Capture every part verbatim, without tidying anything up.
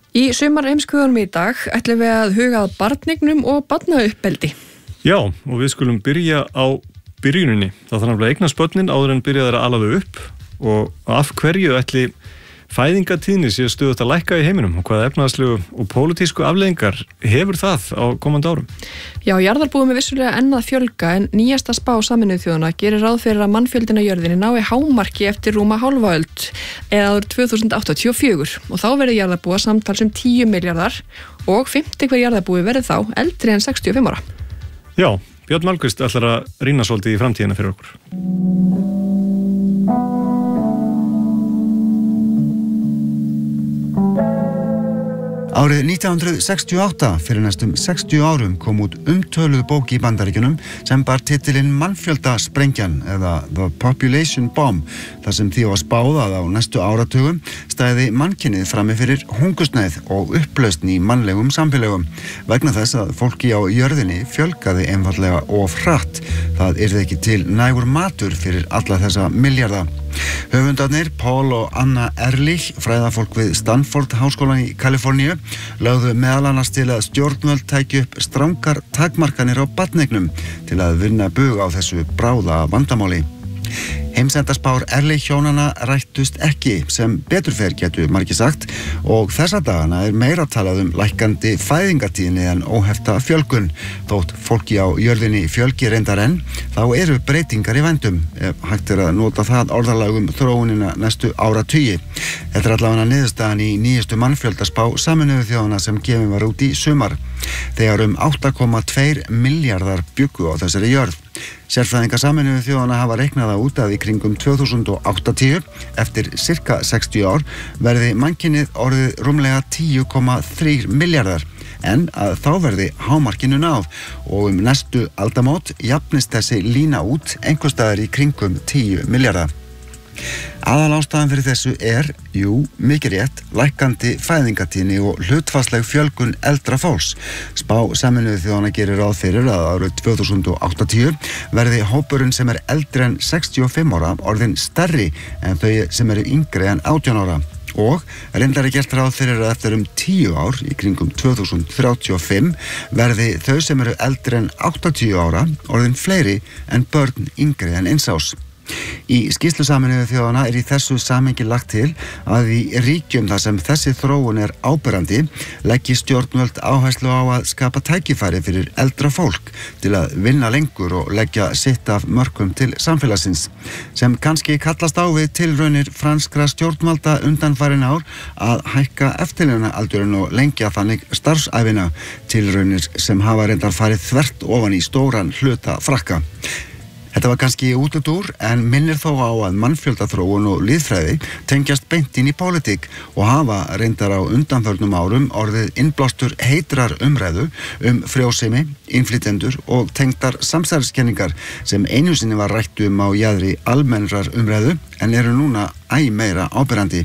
Í sumar heimskuðunum í dag ætlum við að huga að barnignum og barnauppeldi. Já, og við skulum byrja á byrjuninni. Það þarf að eignast börnin áður en byrjaði að ala þau upp og af hverju ætli fæðingatíðni sé stöðugt að lækka í heiminum og hvaða efnahagslegu og pólitísku afleiðingar hefur það á komandi árum? Já, jarðarbúum er vissulega enn að fjölga en nýjasta spá Sameinuðu þjóðanna gerir ráð fyrir að mannfjöldin á jörðinni nái hámarki eftir rúma hálfa öld eða árið tvö þúsund áttatíu og fjögur og þá verður jarðarbúa samtals um tíu milljarðar og fimmti hver jarðarbúi verður þá eldri en sextíu og fimm ára. Já, Björn Malmquist ætlar að rýna svolítið í framtíðina fyrir okkur. Árið nítján hundruð sextíu og átta, fyrir næstum sextíu árum, kom út umtöluð bók í Bandaríkjunum sem bar titilinn Mannfjöldasprengjan eða The Population Bomb, þar sem því var spáð að á næstu áratugum stæði mannkynið frammi fyrir hungursneyð og upplausn í mannlegum samfélögum vegna þess að fólki á jörðinni fjölgaði einfaldlega of hratt. Það yrði ekki til nægur matur fyrir alla þessa milljarða. Höfundarnir Paul og Anna Ehrlich, fræðafólk við Stanford háskólan í Kaliforníu, lögðu meðal annars til að stjórnvöld tæki upp strangar takmarkanir á barneignum til að vinna bug á þessu bráða vandamáli. Heimsendaspár Ehrlich hjónanna rættust ekki, sem betur fer getur margir sagt, og þessa dagana er meira talað um lækkandi fæðingatíðni en óhefta fjölgun. Þótt fólki á jörðinni fjölgi reyndar enn, þá eru breytingar í vændum, ef hægt er að nota það orðalag um þróunina næstu áratugi. Þetta er allavega niðurstaðan í nýjustu mannfjöldaspá Sameinuðu þjóðanna sem gefin var út í sumar. Þegar um átta komma tveir milljarðar bjuggu á þessari jörð. Sérfræðingar Sameinuðu þjóðanna hafa reiknað það út að í kringum tvö þúsund áttatíu, eftir sirka sextíu ár, verði mannkynið orðið rúmlega tíu komma þrír milljarðar, en að þá verði hámarkinu náð og um næstu aldamót jafnist þessi lína út einhvers staðar í kringum tíu milljarða. Aðalástæðan fyrir þessu er, jú, mikið rétt, lækkandi fæðingatíðni og hlutfallsleg fjölgun eldra fólks. Spá Sameinuðu þjóðanna gerir ráð fyrir að árið tvö þúsund áttatíu verði hópurinn sem er eldri en sextíu og fimm ára orðinn stærri en þau sem eru yngri en átján ára. Og reyndar er gert ráð fyrir að eftir um tíu ár, í kringum tvö þúsund þrjátíu og fimm, verði þau sem eru eldri en áttatíu ára orðin fleiri en börn yngri en eins árs. Í skýrslu Sameinuðu þjóðanna er í þessu samhengi lagt til að í ríkjum þar sem þessi þróun er áberandi leggi stjórnvöld áherslu á að skapa tækifæri fyrir eldra fólk til að vinna lengur og leggja sitt af mörkum til samfélagsins, sem kannski kallast á við tilraunir franskra stjórnvalda undanfarin ár að hækka eftirlaunaldurinn og lengja þannig starfsævina, tilraunir sem hafa reyndar farið þvert ofan í stóran hluta Frakka. Þetta var kannski útúrdúr en minnir þó á að mannfjöldaþróun og lýðfræði tengjast beint inn í pólitík og hafa reyndar á undanförnum árum orðið innblástur heitrar umræðu um frjósemi, innflytjendur og tengdar samsæriskenningar sem einu sinni var rætt um á jaðri almennrar umræðu en eru núna æ meira áberandi.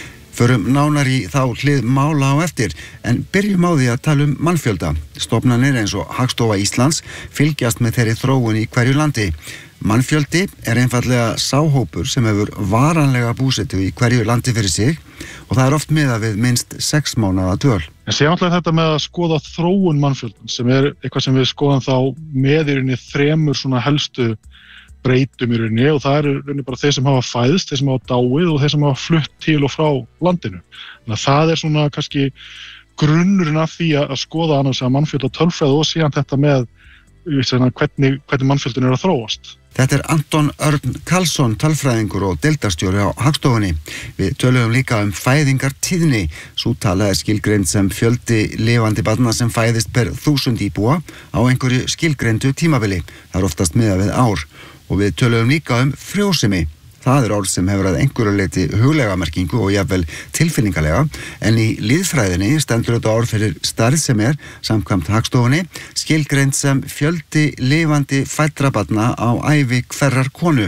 Förum nánar í þá hlið mála á eftir, en byrjum á því að tala um mannfjölda. Stofnanir eins og Hagstofa Íslands fylgjast með þeirri þróun í hverju landi. Mannfjöldi er einfaldlega sáhópur sem hefur varanlega búsetu í hverju landi fyrir sig og það er oft miðað við minnst sex mánaða dvöl. En séum alltaf þetta með að skoða þróun mannfjöldan sem er eitthvað sem við skoðum þá með í rauninni þremur svona helstu breytum í rauninni og það eru rauninni bara þeir sem hafa fæðst, þeir sem hafa dáið og þeir sem hafa flutt til og frá landinu. Þannig að það er svona kannski grunnurinn af því að skoða annars að mannfjölda tölfræði og síðan þetta með svona, hvernig, hvernig mannfjöldin er að þróast. Þetta er Anton Örn Karlsson, tölfræðingur og deildarstjóri á Hagstofunni. Við töluðum líka um fæðingartíðni. Sú tala er skilgreind sem fjöldi lifandi barna sem fæðist per þúsund íbúa á einhverju skilgreindu tímabili. Það er oftast miðað við ár. Og við töluðum líka um frjósemi. Það er orð sem hefur að einhverju leyti huglega merkingu og jafnvel tilfinningalega, en í lýðfræðinni stendur þetta orð fyrir stærð sem er, samkvæmt Hagstofunni, skilgreind sem fjöldi lifandi fæddra barna á ævi hverrar konu.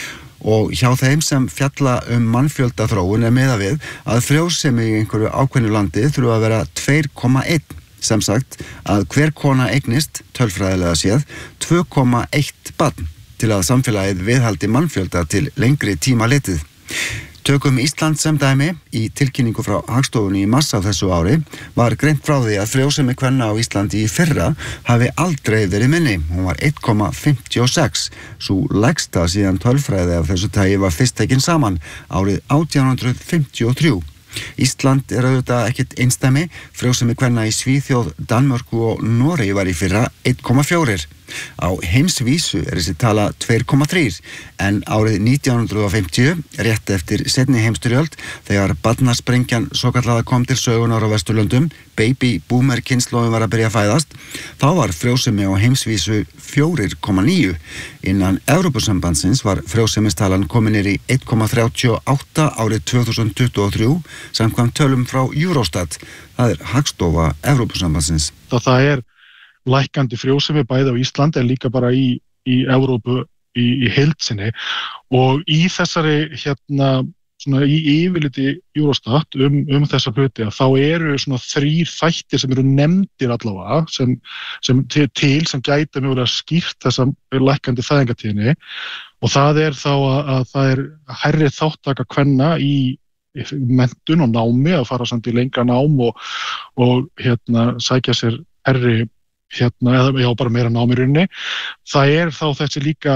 Og hjá þeim sem fjalla um mannfjöldaþróun er miðað við að frjósemi í einhverju ákveðnu landi þurfa að vera tvö komma eitt, sem sagt að hver kona eignist, tölfræðilega séð, tvö komma eitt barn til að samfélagið viðhaldi mannfjölda til lengri tíma litið. Tökum Ísland sem dæmi. Í tilkynningu frá Hagstofunni í mars á þessu ári var greint frá því að frjósemi kvenna á Íslandi í fyrra hafi aldrei verið minni. Hún var eitt komma fimmtíu og sex, sú lægsta síðan tölfræði af þessu tagi var fyrst tekin saman árið átján hundruð fimmtíu og þrjú. Ísland er auðvitað ekkert einsdæmi, frjósemi kvenna í Svíþjóð, Danmörku og Noregi var í fyrra eitt komma fjögur. Á heimsvísu er þessi tala tvö komma þrjú, en árið nítján hundruð fimmtíu, rétt eftir seinni heimsstyrjöld, þegar barnasprengjan svokallaða kom til sögunar á Vesturlöndum, baby boomer kynslóðin var að byrja að fæðast, þá var frjósemi á heimsvísu fjögur komma níu. Innan Evrópusambandsins var frjósemistalan komin niður í eitt komma þrjátíu og átta árið tvö þúsund tuttugu og þrjú, samkvæmt tölum frá Eurostat. Það er Hagstofa Evrópusambandsins. Það, það er lækkandi frjósemi bæði á Íslandi en líka bara í, í Evrópu í, í heild sinni og í þessari hérna svona í yfirliti Eurostat um, um þessa hluti að þá eru svona þrír þættir sem eru nefndir allavega sem, sem til, til sem gæta mjög skýrt þessa lækkandi fæðingartíðni og það er þá að, að það er hærri þáttaka kvenna í menntun og námi að fara samt í lengra nám og, og hérna sækja sér hærri hérna, eða já, bara meira nám í rauninni. Það er þá þessi líka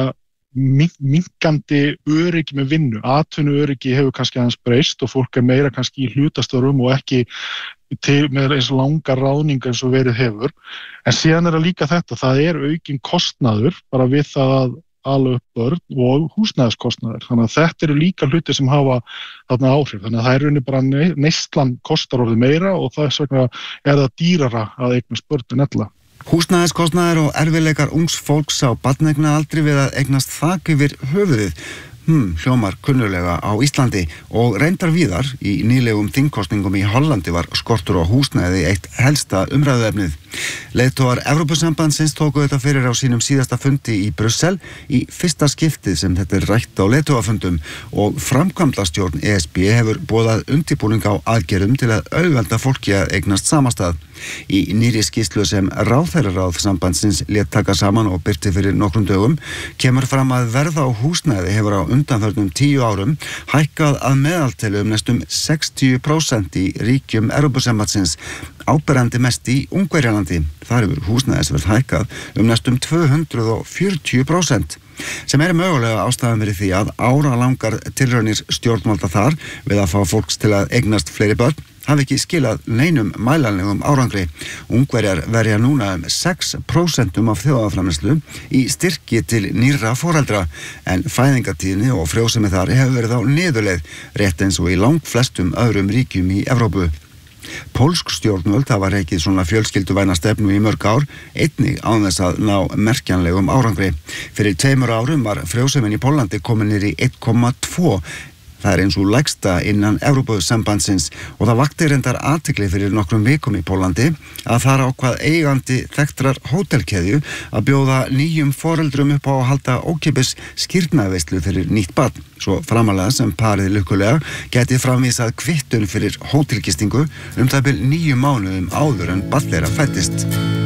minnkandi öryggi með vinnu. Atvinnuöryggi hefur kannski aðeins breyst og fólk er meira kannski í hlutastörfum og ekki til, með eins langar ráðningar eins og verið hefur. En síðan er það líka þetta, það er aukinn kostnaður bara við það að ala upp börn og húsnæðiskostnaður. Þannig að þetta eru líka hluti sem hafa þarna áhrif. Þannig að það er rauninni bara neyslan kostar orðið meira og þess vegna er það dýrara að eignast börn en ella. Húsnæðiskostnaður og erfiðleikar ungs fólks á barneignaaldri við að eignast þak yfir höfuðið. Hmm, hljómar kunnulega á Íslandi og reyndar víðar í nýlegum þingkosningum í Hollandi var skortur á húsnæði eitt helsta umræðuefnið. Leiðtogar Evrópusambandsins tóku þetta fyrir á sínum síðasta fundi í Brussel í fyrsta skiptið sem þetta er rætt á leiðtogafundum og framkvæmdastjórn E S B hefur boðað undirbúning á aðgerðum til að auðvelda fólki að eignast samastað. Í nýrri skýrslu sem ráðherraráð sambandsins lét taka saman og birti fyrir nokkrum dögum kemur fram að verð á húsnæði hefur á undanförnum tíu árum hækkað að meðaltölu um næstum sextíu prósent í ríkjum Evrópusambandsins, áberandi mest í Ungverjalandi. Þar hefur húsnæðisverð hækkað um næstum tvö hundruð fjörutíu prósent. Sem er mögulega ástæðan fyrir því að áralangar tilraunir stjórnvalda þar við að fá fólks til að eignast fleiri börn hafi ekki skilað neinum mælanlegum árangri. Ungverjar verja núna um sex prósent af þjóðarframleiðslu í styrki til nýrra foreldra en fæðingartíðni og frjósemi þar hefur verið á niðurleið rétt eins og í langflestum öðrum ríkjum í Evrópu. Pólsk stjórnvöld hafa reikið svona fjölskylduvæna stefnu í mörg ár, einnig án þess að ná merkjanlegum árangri. Fyrir tveimur árum var frjósemin í Póllandi komin niður í eitt komma tvö. Það er eins og lægsta innan Evrópusambandsins og það vakti reyndar athygli fyrir nokkrum vikum í Póllandi að þar ákvað eigandi þekktrar hótelkeðju að bjóða nýjum foreldrum upp á að halda ókeypis skírnaveislu fyrir nýtt barn. Svo framalega sem parið lukkulega gæti framvísað kvittun fyrir hótelgistingu um það bil níu mánuðum áður en barn þeirra fæddist.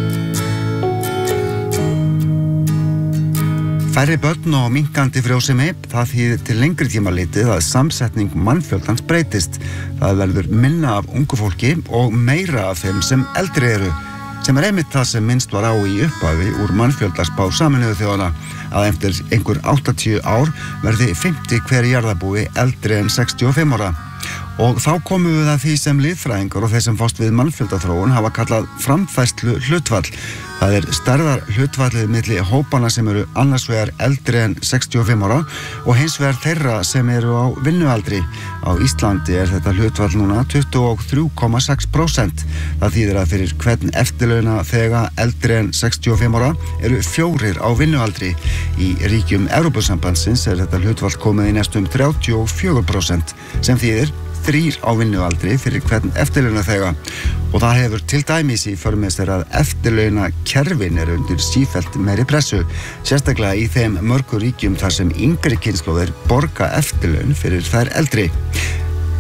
Færri börn og minnkandi frjósemi, það þýðir til lengri tíma litið að samsetning mannfjöldans breytist. Það verður minna af ungu fólki og meira af þeim sem eldri eru, sem er einmitt það sem minnst var á í upphafi úr mannfjöldaspá Sameinuðu þjóðanna, að eftir einhver áttatíu ár verði fimmti hver jarðarbúi eldri en sextíu og fimm ára. Og þá komum við að því sem lýðfræðingar og þeir sem fást við mannfjöldaþróun hafa kallað framfærslu hlutfall. Það er stærðar hlutfallið milli hópana sem eru annars vegar eldri en sextíu og fimm ára og hins vegar þeirra sem eru á vinnualdri. Á Íslandi er þetta hlutfall núna tuttugu og þrjú komma sex prósent. Það þýðir að fyrir hvern eftirlauna þega eldri en sextíu og fimm ára eru fjórir á vinnualdri. Í ríkjum Evrópusambandsins er þetta hlutfall komið í næstum þrjátíu og fjögur prósent sem þýðir þrír á vinnualdri fyrir hvern eftirlaunaþega og það hefur til dæmis í för með sér að eftirlaunakerfin er undir sífellt meiri pressu, sérstaklega í þeim mörgu ríkjum þar sem yngri kynslóðir borga eftirlaun fyrir þær eldri.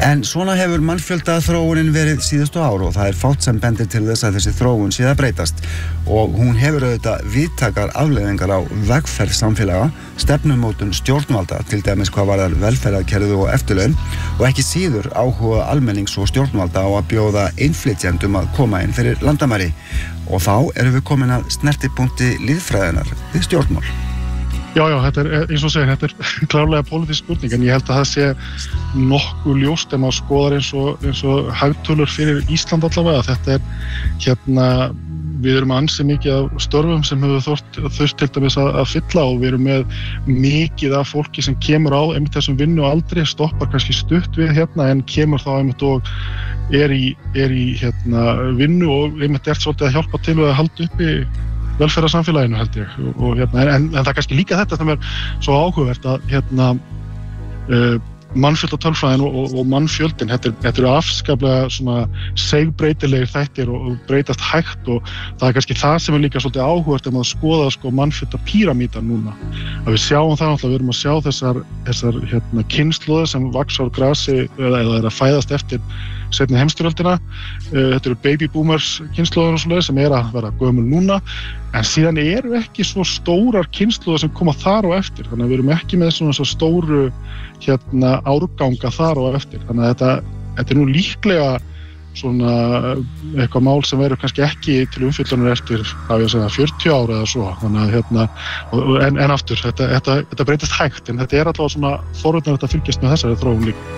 En svona hefur mannfjölda þróunin verið síðustu ár og það er fátt sem bendir til þess að þessi þróun sé að breytast og hún hefur auðvitað víðtækar afleiðingar á vegferð samfélaga, stefnumótun stjórnvalda, til dæmis hvað varðar velferðarkerfið og eftirlaun og ekki síður áhuga almennings og stjórnvalda á að bjóða innflytjendum að koma inn fyrir landamæri og þá erum við komin að snertipunkti lýðfræðinar við stjórnmál. Já, já, þetta er, eins og segir, þetta er klárlega pólitísk spurning, en ég held að það sé nokkuð ljóst ef maður skoðar eins og, eins og hagtölur fyrir Ísland allavega. Þetta er, hérna, við erum ansi mikið af störfum sem hefur þurft, þurft til dæmis að, að fylla og við erum með mikið af fólki sem kemur á einmitt þessum vinnu aldrei, stoppar kannski stutt við hérna en kemur þá einmitt og er í, er í hérna, vinnu og einmitt er svolítið að hjálpa til að halda uppi velferðarsamfélaginu held ég og, og, hérna, en, en það er kannski líka þetta sem er svo áhugavert að hérna, uh, mannfjöldatölfræðin og, og, og mannfjöldin, þetta, er, þetta eru afskaplega svona segbreytilegir þættir og, og breytast hægt og það er kannski það sem er líka svolítið áhugavert ef maður skoða sko, mannfjöldapíramídan núna. Að við sjáum það náttúrulega, við erum að sjá þessar, þessar hérna, kynslóðir sem vaxa úr grasi eða, eða er að fæðast eftir seinni heimsstyrjöldina. Þetta eru baby boomers kynslóðir og svoleiðis sem er að vera gömul núna en síðan eru ekki svo stórar kynslóðir sem koma þar og eftir þannig að við erum ekki með svona svo stóru hérna árganga þar og eftir þannig að þetta, þetta er nú líklega svona eitthvað mál sem verður kannski ekki til umfjöllunar eftir hvað ég að segja fjörutíu ára eða svo þannig að hérna en, en aftur þetta, þetta, þetta breytist hægt en þetta er alltaf svona forvitnilegt að fylgjast með þessari þróun líka.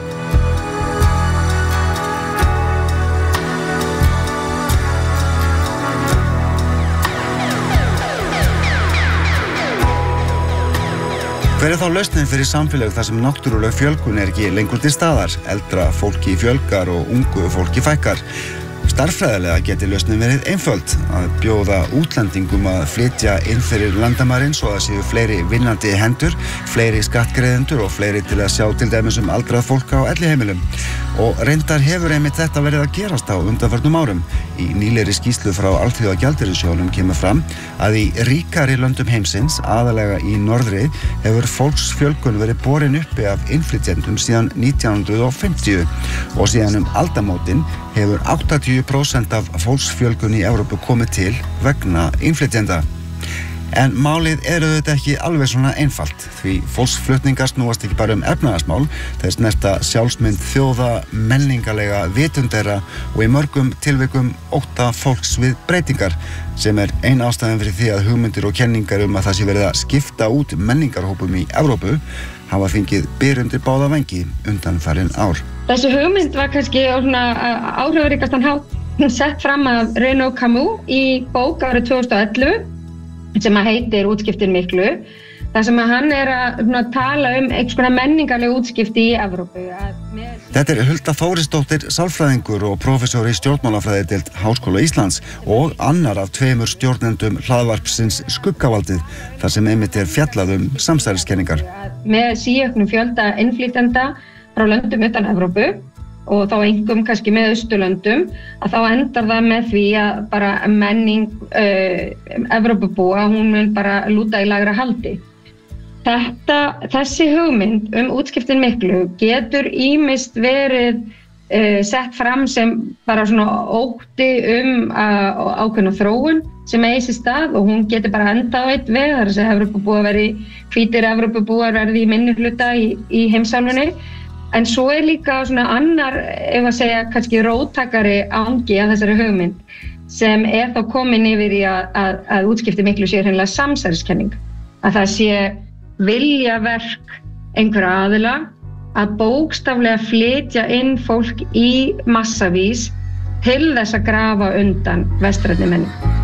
Hver er þá lausnin fyrir samfélag þar sem náttúruleg fjölgun er ekki lengur til staðar, eldra fólki fjölgar og ungu fólki fækkar? Stærðfræðilega geti lausnin verið einföld að bjóða útlendingum að flytja inn fyrir landamærin svo að séu fleiri vinnandi hendur, fleiri skattgreiðendur og fleiri til að sjá til dæmis um aldrað fólk á elliheimilum. Og reyndar hefur einmitt þetta verið að gerast á undanförnum árum. Í nýlegri skýrslu frá Alþjóðagjaldeyrissjóðnum kemur fram að í ríkari löndum heimsins, aðalega í norðri, hefur fólksfjölgun verið borin uppi af innflytjendum síðan nítján hundruð fimmtíu og síðan um aldamótin hefur áttatíu prósent af fólksfjölgun í Evrópu komið til vegna innflytjenda. En málið er auðvitað ekki alveg svona einfalt því fólksflutningar snúast ekki bara um efnahagsmál, þeir snerta sjálfsmynd þjóða, menningarlega vitund þeirra og í mörgum tilvikum ótta fólks við breytingar sem er ein ástæðan fyrir því að hugmyndir og kenningar um að það sé verið að skipta út menningarhópum í Evrópu hafa fengið byr undir báða vengi undanfarin ár. Þessi hugmynd var kannski áhrifaríkastan hátt sett fram af Renaud Camus í bók árið tvö þúsund og ellefu sem að heitir Útskiptin miklu, þar sem að hann er að svona, tala um einhvers konar menningarleg útskipti í Evrópu. Með... Þetta er Hulda Þórisdóttir, sálfræðingur og prófessor í stjórnmálafræðideild Háskóla Íslands og annar af tveimur stjórnendum hlaðvarpsins Skuggavaldið, þar sem einmitt er fjallað um samsæriskenningar. Með síauknum fjölda innflytjenda frá löndum utan Evrópu og þá einkum kannski með Austurlöndum að þá endar það með því að bara menning uh, Evrópubúa, hún mun bara lúta í lægra haldi. Þetta, þessi hugmynd um útskiptin miklu getur ýmist verið uh, sett fram sem bara svona ótti um uh, ákveðna þróun sem eigi sér stað og hún getur bara enda á eitt veg, þar að segja Evrópubúar verði, hvítir Evrópubúar verði í minni hluta í, í heimsálfunni. En svo er líka svona annar, ef að segja, kannski róttakari angi af þessari hugmynd sem er þá komin yfir í að, að, að útskipti miklu sé hreinlega samsæriskenning. Að það sé viljaverk einhverja aðila að bókstaflega flytja inn fólk í massavís til þess að grafa undan vestrænni menningu.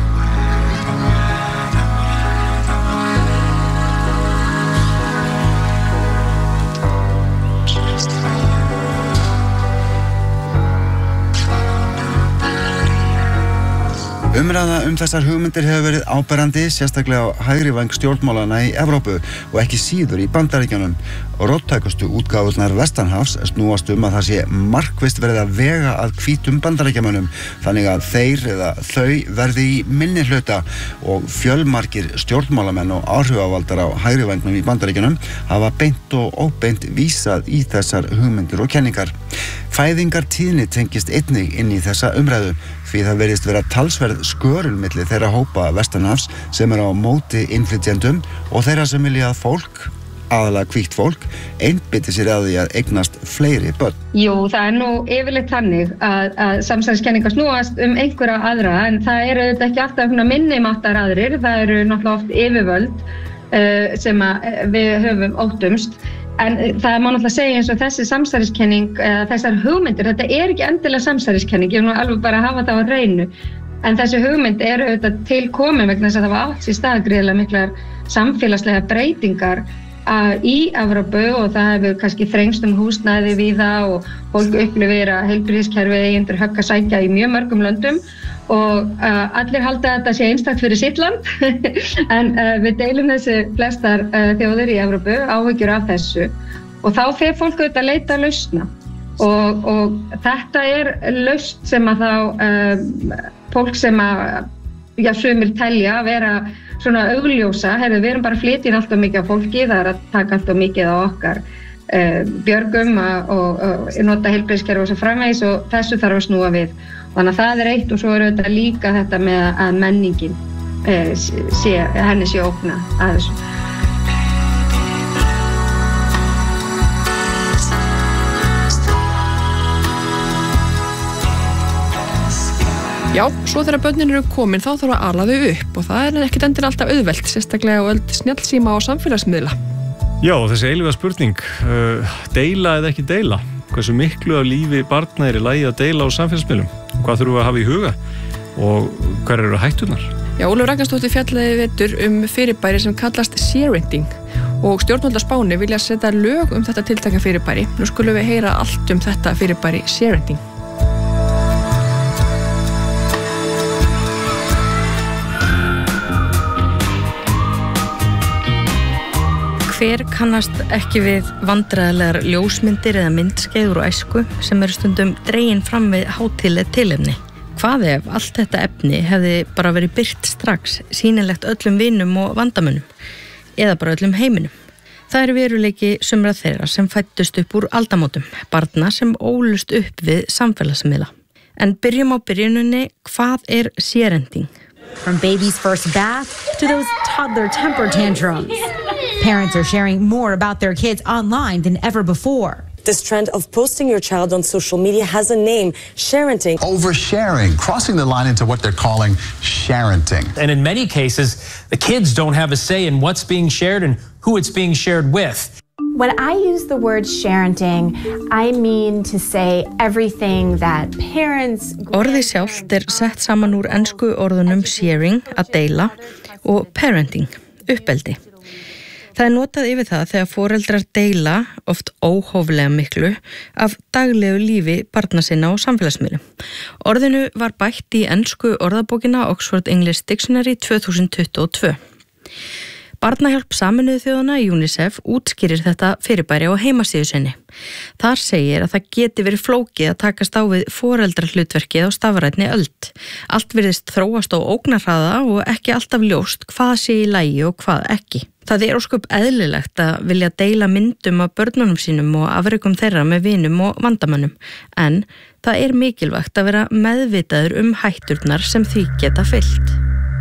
Umræða um þessar hugmyndir hefur verið áberandi, sérstaklega á hægri væng stjórnmálana í Evrópu og ekki síður í Bandaríkjunum. Róttækustu útgáfurnar vestanhafs snúast um að það sé markvisst verið að vega að hvítum Bandaríkjamönnum, þannig að þeir eða þau verði í minni hluta og fjölmargir stjórnmálamenn og áhrifavaldar á hægri vængnum í Bandaríkjunum hafa beint og óbeint vísað í þessar hugmyndir og kenningar. Fæðingartíðni tengist einnig inn í þessa umræðu því það verðist vera talsverð skörun milli þeirra hópa vestanhafs sem er á móti innflytjendum og þeirra sem vilja að fólk, aðalega hvítt fólk, einbeiti sér að því að eignast fleiri börn. Jú, það er nú yfirleitt þannig að, að samsæriskenningar snúast um einhverja aðra en það eru auðvitað ekki alltaf minnimáttar aðrir, það eru náttúrulega oft yfirvöld uh, sem að við höfum óttumst. En það má náttúrulega segja eins og þessi samsæriskenning, eða þessar hugmyndir, þetta er ekki endilega samsæriskenning, ég vil nú alveg bara hafa það á hreinu. En þessi hugmynd er auðvitað til komin vegna þess að það var átt sér stað gríðarlega miklar samfélagslega breytingar í Evrópu og það hefur kannski þrengst um húsnæði víða og fólk upplifir að heilbrigðiskerfið eigi undir högg að sækja í mjög mörgum löndum og uh, allir halda að þetta sé einstakt fyrir sitt land en uh, við deilum þessi flestar uh, þjóðir í Evrópu áhyggjur af þessu og þá fer fólk auðvitað að leita lausna og, og þetta er lausn sem að þá uh, fólk sem að já, sumir telja að vera svona augljósa, herðu, við erum bara að flytja inn alltaf mikið á fólki, það er að taka alltaf mikið á okkar uh, björgum og, og, og nota heilbrigðiskerfi og svo framvegis og þessu þarf að snúa við. Þannig að það er eitt og svo er auðvitað líka þetta með að menningin uh, sé, henni sé ógna að þessu. Já, svo þegar börnin eru komin þá þarf að ala þau upp og það er ekkert endilega alltaf auðvelt, sérstaklega á öld snjallsíma og samfélagsmiðla. Já, þessi eilífa spurning, uh, deila eða ekki deila? Hversu miklu af lífi barna er í lagi að deila á samfélagsmiðlum? Hvað þurfum við að hafa í huga? Og hver eru hætturnar? Já, Ólöf Ragnarsdóttir fjallaði vetur um fyrirbæri sem kallast sharenting og stjórnvöld á Spáni vilja setja lög um þetta tiltaka fyrirbæri. Nú skulum við heyra allt um þetta fyrirbæri sharenting. Hver kannast ekki við vandræðalegar ljósmyndir eða myndskeiður og æsku sem eru stundum dregin fram við hátíðleg tilefni? Hvað ef allt þetta efni hefði bara verið birt strax, sýnilegt öllum vinum og vandamönnum, eða bara öllum heiminum? Það er veruleiki sumra þeirra sem fættust upp úr aldamótum, barna sem ólust upp við samfélagsmiðla. En byrjum á byrjuninni, hvað er sharenting? From baby's first bath to those toddler temper tantrums. Parents are sharing more about their kids online than ever before. This trend of posting your child on social media has a name, sharenting. Oversharing, crossing the line into what they're calling sharenting. And in many cases, the kids don't have a say in what's being shared and who it's being shared with. When I use the word sharenting, I mean to say everything that parents... Orðið sjálft er sett saman úr ensku orðunum sharing, að deila, og parenting, uppeldi. Það er notað yfir það þegar foreldrar deila, oft óhóflega miklu, af daglegu lífi barna sinna á samfélagsmiðlum. Orðinu var bætt í ensku orðabókina Oxford English Dictionary tvö þúsund tuttugu og tvö. Barnahjálp Sameinuðu þjóðanna UNICEF útskýrir þetta fyrirbæri á heimasíðu sinni. Þar segir að það geti verið flókið að takast á við foreldrahlutverkið á stafrænni öld. Allt virðist þróast á ógnarhraða og ekki alltaf ljóst hvað sé í lagi og hvað ekki. Það er ósköp eðlilegt að vilja deila myndum af börnunum sínum og afrekum þeirra með vinum og vandamönnum, en það er mikilvægt að vera meðvitaður um hætturnar sem því geta fylgt.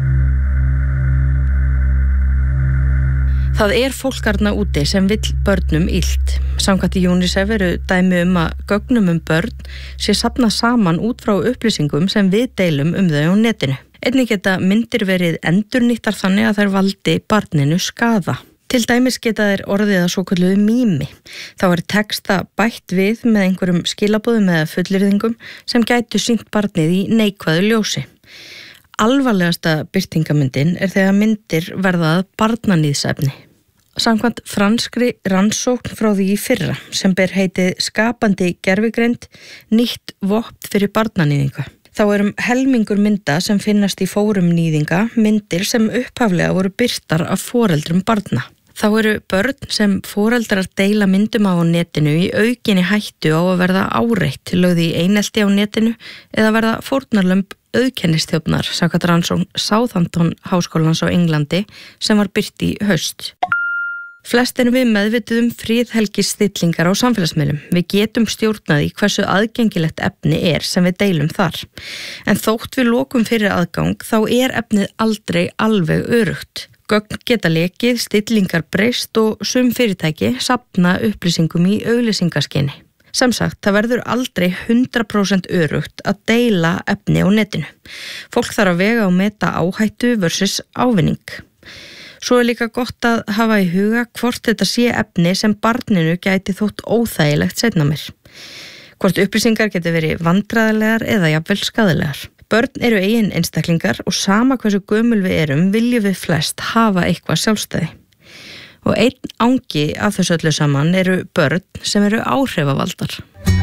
Það er fólkarna úti sem vill börnum illt. Samkvæmt í UNICEF eru dæmi um að gögnum um börn sé safnað saman út frá upplýsingum sem við deilum um þau á netinu. Einnig geta myndir verið endurnýttar þannig að þær valdi barninu skaða. Til dæmis geta þær orðið að svokölluðu mými. Þá er texta bætt við með einhverjum skilabóðum eða fullyrðingum sem gætu sýnt barnið í neikvæðu ljósi. Alvarlegasta birtingamyndin er þegar myndir verðað barnaníðsefni. Samkvæmt franskri rannsókn frá því í fyrra sem ber heitið skapandi gervigreind nýtt vopn fyrir barnaníðinga. Þá erum helmingur mynda sem finnast í fórum nýðinga myndir sem upphaflega voru birtar af foreldrum barna. Þá eru börn sem foreldrar deila myndum á netinu í aukinni hættu á að verða áreitt lögð í einelti á netinu eða verða fórnarlömb auðkennisþjófnar samkvæmt rannsókn Southampton háskólans á Englandi sem var birt í haust. Flest erum við meðvituð um friðhelgisstillingar á samfélagsmiðlum. Við getum stjórnað í hversu aðgengilegt efni er sem við deilum þar. En þótt við lokum fyrir aðgang þá er efnið aldrei alveg öruggt. Gögn geta lekið, stillingar breyst og sum fyrirtæki safna upplýsingum í auglýsingaskyni. Sem sagt, það verður aldrei hundrað prósent örugt að deila efni á netinu. Fólk þarf að vega og meta áhættu versus ávinning. Svo er líka gott að hafa í huga hvort þetta sé efni sem barninu gæti þótt óþægilegt seinna meir. Hvort upplýsingar geti verið vandræðilegar eða jafnvel skaðilegar. Börn eru eigin einstaklingar og sama hversu gömul við erum viljum við flest hafa eitthvað sjálfstæði. Og einn angi af þessu öllu saman eru börn sem eru áhrifavaldar.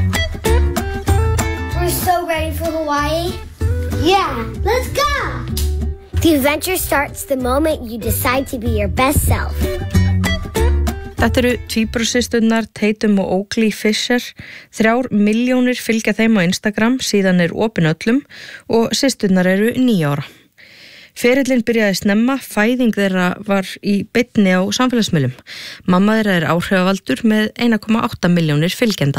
We're so ready for Hawaii. Yeah, let's go! The adventure starts the moment you decide to be your best self. Þetta eru tvíburasysturnar Tatum og Oakley Fisher. Þrjár milljónir fylgja þeim á Instagram, síðan er opin öllum og systurnar eru níu ára. Ferillinn byrjaði snemma, fæðing þeirra var í beinni á samfélagsmiðlum. Mamma þeirra er áhrifavaldur með einn komma átta milljónir fylgjenda.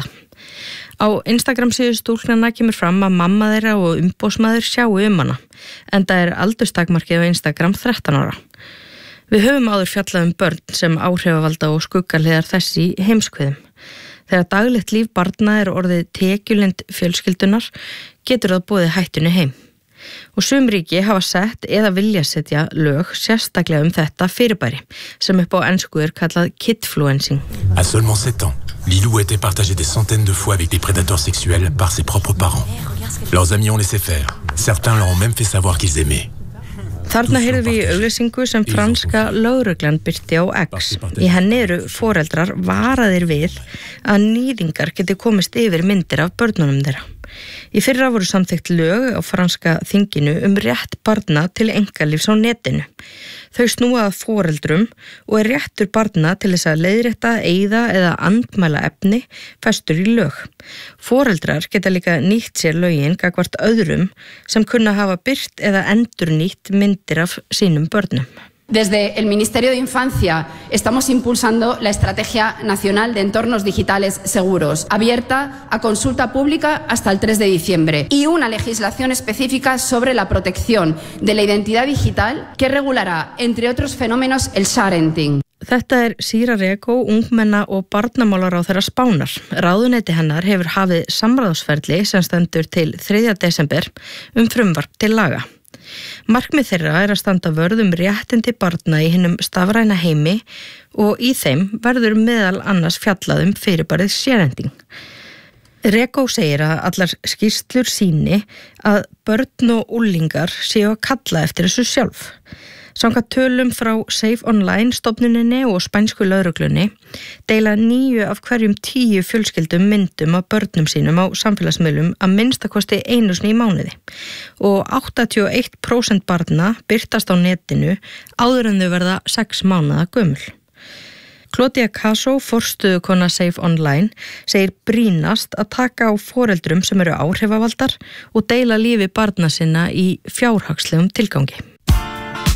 Á Instagram síðu stúlknanna kemur fram að mamma þeirra og umboðsmaður sjáu um hana, enda er aldurstakmarkið á Instagram þrettán ára. Við höfum áður fjallað um börn sem áhrifavalda og skuggarliðar þess í heimskviðum. Þegar daglegt líf barna er orðið tekjulind fjölskyldunar, getur það boðið hættunni heim. Og sum ríki hafa sett eða vilja setja lög sérstaklega um þetta fyrirbæri, sem upp á ensku er kallað kidfluencing. À seulement sept ans, Lilou a été partagée des centaines de fois avec des prédateurs sexuels par ses propres parents. Leurs amis ont laissé faire. Certains leur ont même fait savoir qu'ils aimaient. Þarna heyrðum við í auglýsingu sem franska lögreglan birti á X. Í henni eru foreldrar varaðir við að níðingar geti komist yfir myndir af börnunum þeirra. Í fyrra voru samþykkt lög á franska þinginu um rétt barna til einkalífs á netinu. Þau snúa að foreldrum og er réttur barna til þess að leiðrétta, eyða eða andmæla efni festur í lög. Foreldrar geta líka nýtt sér lögin gagnvart öðrum sem kunna hafa birt eða endurnýtt myndir af sínum börnum. Desde el Ministerio de Infancia estamos impulsando la Estrategia Nacional de Entornos Digitales Seguros, abierta a consulta pública hasta el tres de diciembre, y una legislación específica sobre la protección de la identidad digital que regulará, entre otros fenómenos, el sharenting. Þetta er Síra Rego, ungmenna og barnamálaráðherra Spánar. Ráðuneyti hennar hefur hafið samráðsferli sem stendur til þriðja desember um frumvarp til laga. Markmið þeirra er að standa vörð um réttindi barna í hinum stafræna heimi og í þeim verður meðal annars fjallað um fyrirbærið sharenting. Rego segir að allar skýrslur sýni að börn og unglingar séu að kalla eftir þessu sjálf. Samkvæmt tölum frá Safe Online stofnuninni og spænsku lögreglunni deila níu af hverjum tíu fjölskyldum myndum af börnum sínum á samfélagsmiðlum að minnstakosti einu sinni í mánuði og áttatíu og eitt prósent barna birtast á netinu áður en þau verða sex mánaða gömul. Claudia Caso, forstuðukona Safe Online, segir brýnast að taka á foreldrum sem eru áhrifavaldar og deila lífi barna sinna í fjárhagslegum tilgangi.